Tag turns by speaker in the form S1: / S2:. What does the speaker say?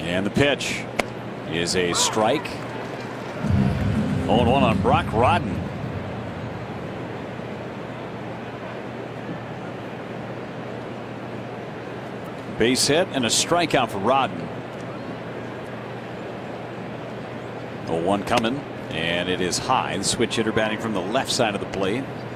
S1: And the pitch is a strike. 0-1 on Brock Rodden. Base hit and a strikeout for Rodden. 0-1 coming, and it is high. The switch hitter batting from the left side of the plate.